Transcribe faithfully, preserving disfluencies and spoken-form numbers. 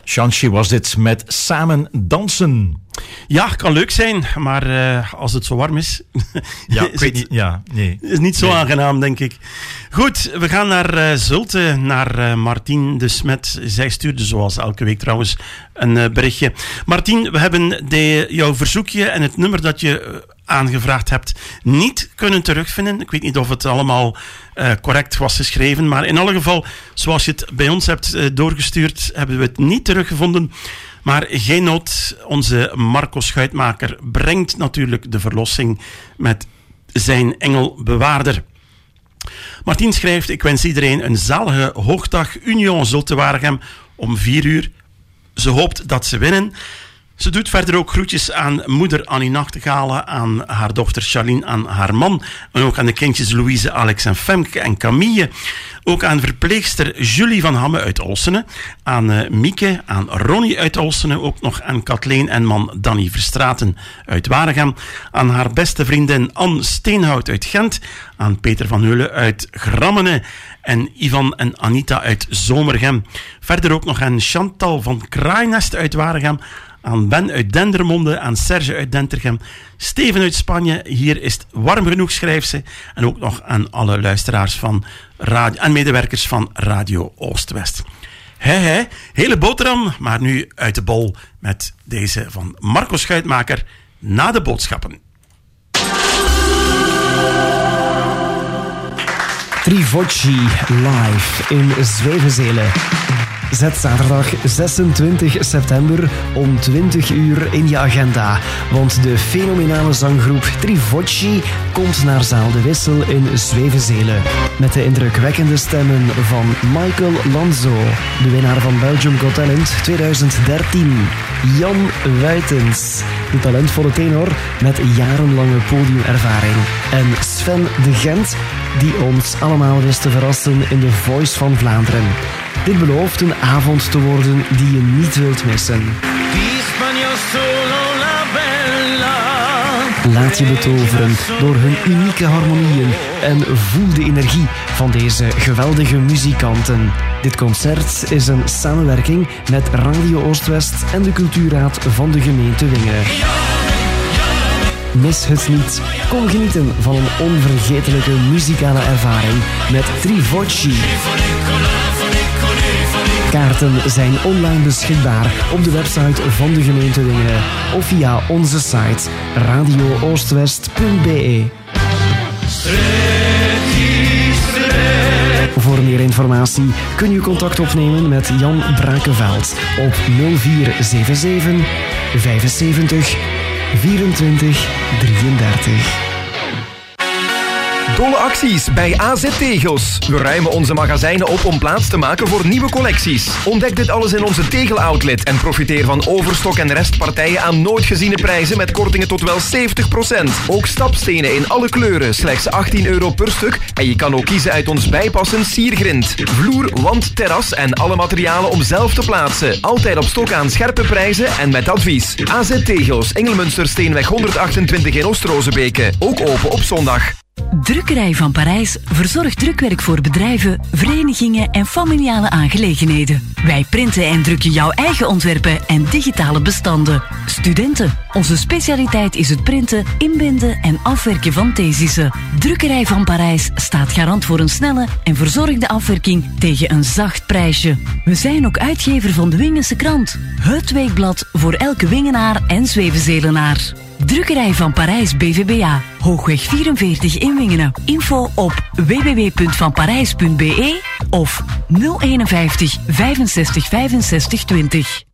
Shanshi was dit met Samen Dansen. Ja, kan leuk zijn, maar uh, als het zo warm is, ja, is, ik weet het, niet, ja, nee. is niet zo nee. aangenaam, denk ik. Goed, we gaan naar uh, Zulte, naar uh, Martien de Smet. Zij stuurde zoals elke week trouwens een uh, berichtje. Martien, we hebben de, jouw verzoekje en het nummer dat je uh, aangevraagd hebt niet kunnen terugvinden. Ik weet niet of het allemaal uh, correct was geschreven, maar in alle geval, zoals je het bij ons hebt uh, doorgestuurd, hebben we het niet teruggevonden. Maar geen nood, onze Marco Schuitmaker brengt natuurlijk de verlossing met zijn engelbewaarder. Martien schrijft, ik wens iedereen een zalige hoogdag Union Zulte Waregem om vier uur. Ze hoopt dat ze winnen. Ze doet verder ook groetjes aan moeder Annie Nachtegale, aan haar dochter Charlene, aan haar man en ook aan de kindjes Louise, Alex en Femke en Camille. Ook aan verpleegster Julie van Hamme uit Olsene, aan uh, Mieke, aan Ronnie uit Olsene, ook nog aan Kathleen en man Danny Verstraten uit Waregem, aan haar beste vriendin Anne Steenhout uit Gent, aan Peter van Heulen uit Grammene en Ivan en Anita uit Zomergem. Verder ook nog aan Chantal van Kraainest uit Waregem, aan Ben uit Dendermonde, aan Serge uit Dentergem, Steven uit Spanje, hier is het warm genoeg, schrijft ze. En ook nog aan alle luisteraars van radio, en medewerkers van Radio Oost-West. Hé, hé, hele boterham, maar nu uit de bol met deze van Marco Schuitmaker na de boodschappen. Trivocci live in Zwevenzelen. Zet zaterdag zesentwintig september om twintig uur in je agenda. Want de fenomenale zanggroep Trivocci komt naar Zaal de Wissel in Zwevenzelen. Met de indrukwekkende stemmen van Michael Lanzo, de winnaar van Belgium Got Talent twintig dertien. Jan Wuitens, de talentvolle tenor met jarenlange podiumervaring. En Sven de Gent, die ons allemaal wist te verrassen in The Voice van Vlaanderen. Dit belooft een avond te worden die je niet wilt missen. Laat je betoveren door hun unieke harmonieën en voel de energie van deze geweldige muzikanten. Dit concert is een samenwerking met Radio Oost-West en de Cultuurraad van de gemeente Wingeren. Mis het niet. Kom genieten van een onvergetelijke muzikale ervaring met Trivocci. Kaarten zijn online beschikbaar op de website van de gemeente Wingeren of via onze site radio oostwest punt b e. Voor meer informatie kun je contact opnemen met Jan Brakenveld op nul vier zeven zeven vijfenzeventig vierentwintig drieëndertig. Dolle acties bij A Z Tegels. We ruimen onze magazijnen op om plaats te maken voor nieuwe collecties. Ontdek dit alles in onze tegel-outlet en profiteer van overstok en restpartijen aan nooit geziene prijzen met kortingen tot wel zeventig procent. Ook stapstenen in alle kleuren, slechts achttien euro per stuk en je kan ook kiezen uit ons bijpassend siergrind. Vloer, wand, terras en alle materialen om zelf te plaatsen. Altijd op stok aan scherpe prijzen en met advies. A Z Tegels, Engelmunstersteenweg honderdachtentwintig in Oost-Rozebeke. Ook open op zondag. Drukkerij van Parijs verzorgt drukwerk voor bedrijven, verenigingen en familiale aangelegenheden. Wij printen en drukken jouw eigen ontwerpen en digitale bestanden. Studenten, onze specialiteit is het printen, inbinden en afwerken van thesissen. Drukkerij van Parijs staat garant voor een snelle en verzorgde afwerking tegen een zacht prijsje. We zijn ook uitgever van de Wingense Krant, het weekblad voor elke Wingenaar en Zwevenzelenaar. Drukkerij van Parijs B V B A, Hoogweg vierenveertig in Wingenen. Info op w w w punt van parijs punt b e of nul eenenvijftig vijfenzestig vijfenzestig twintig.